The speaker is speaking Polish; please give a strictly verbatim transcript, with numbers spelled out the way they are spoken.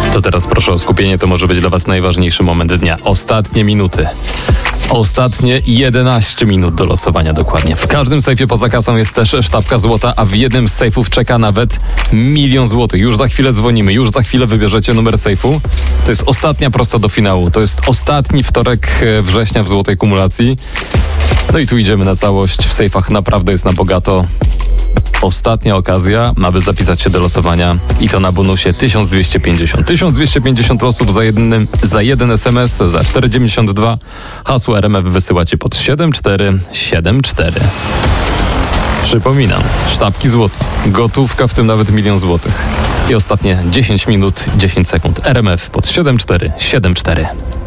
To teraz proszę o skupienie, to może być dla was najważniejszy moment dnia. Ostatnie minuty. Ostatnie jedenaście minut do losowania dokładnie. W każdym sejfie poza kasą jest też sztabka złota, a w jednym z sejfów czeka nawet milion złotych. Już za chwilę dzwonimy, już za chwilę wybierzecie numer sejfu. To jest ostatnia prosta do finału. To jest ostatni wtorek września w złotej kumulacji. No i tu idziemy na całość. W sejfach naprawdę jest na bogato. Ostatnia okazja, aby zapisać się do losowania i to na bonusie tysiąc dwieście pięćdziesiąt. tysiąc dwieście pięćdziesiąt losów za, jednym, za jeden es em es za cztery dziewięćdziesiąt dwa. Hasło er em ef wysyłacie pod siedem cztery siedem cztery. Przypominam, sztabki złota, gotówka, w tym nawet milion złotych. I ostatnie dziesięć minut, dziesięć sekund. er em ef pod siedem cztery siedem cztery.